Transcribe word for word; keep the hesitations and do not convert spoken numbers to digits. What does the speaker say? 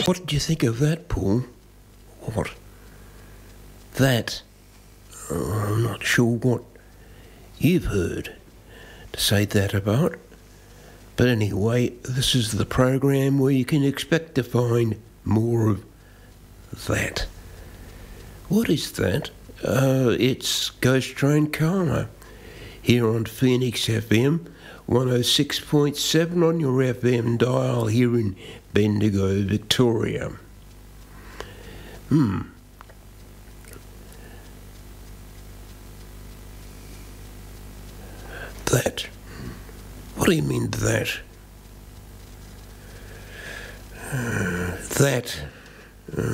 What did you think of that, Paul? What? That? Oh, I'm not sure what you've heard to say that about. But anyway, this is the program where you can expect to find more of that. What is that? Uh, it's Ghost Train Karma here on Phoenix F M, one oh six point seven on your F M dial here in Bendigo, Victoria. Hmm. That. What do you mean that? Uh, that.